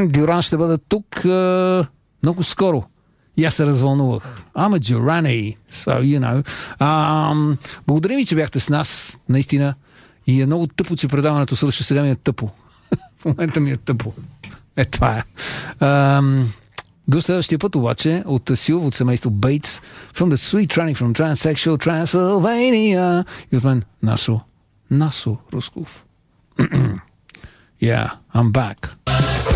Дюран ще бъде тук много скоро. И аз се развълнувах. I'm a Durani, so you know. Благодаря ви, че бяхте с нас, наистина. И е много тъпо, че предаването свърши. Сега ми е тъпо. В момента ми е тъпо. Това е. До следващия път обаче от Силв, от семейство Bates, from the Sweet Tranny from Transsexual Transylvania, и от мен Насо Русков. Yeah, I'm back.